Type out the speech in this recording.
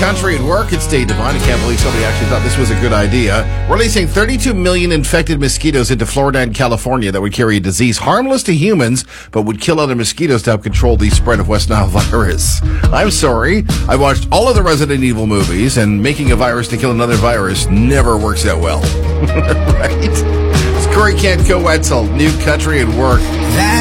Country and Work. It's Dave Devine. I can't believe somebody actually thought this was a good idea. Releasing 32 million infected mosquitoes into Florida and California that would carry a disease harmless to humans, but would kill other mosquitoes to help control the spread of West Nile virus. I'm sorry. I watched all of the Resident Evil movies, and making a virus to kill another virus never works out well. Right? It's Corey Kent, Co-Wetzel, New Country and Work.